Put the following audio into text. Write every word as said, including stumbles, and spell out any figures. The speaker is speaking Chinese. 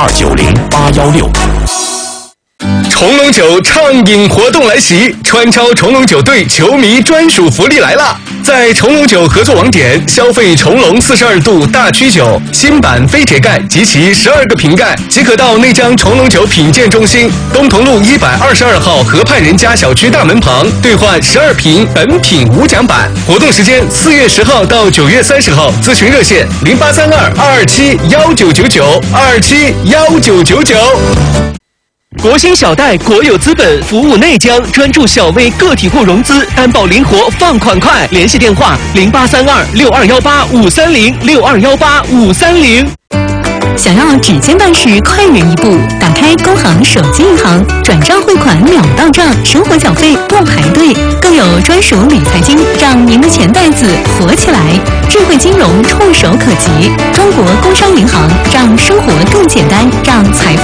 二九零八幺六。 重龙酒畅饮活动来袭，川超重龙酒队球迷专属福利来了！在重龙酒合作网点消费重龙四十二度大曲酒新版非铁盖及其十二个瓶盖，即可到内江重龙酒品鉴中心东同路一百二十二号河畔人家小区大门旁兑换十二瓶本品无奖版。活动时间四月十号到九月三十号，咨询热线零八三二二二七幺九九九二七幺九九九。 国兴小贷国有资本服务内江，专注小微个体户融资，担保灵活，放款快。联系电话零八三二六二幺八五三零六二幺八五三零。 想要指尖办事快人一步，打开工行手机银行，转账汇款秒到账，生活缴费不排队，更有专属理财金，让您的钱袋子活起来。智慧金融触手可及，中国工商银行让生活更简单，让财富